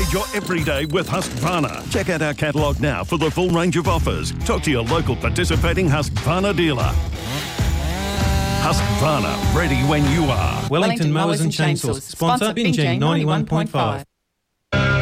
Upgrade your everyday with Husqvarna. Check out our catalogue now for the full range of offers. Talk to your local participating Husqvarna dealer. Husqvarna, ready when you are. Wellington Mowers and Chainsaws. Sponsor Binjing 91.5.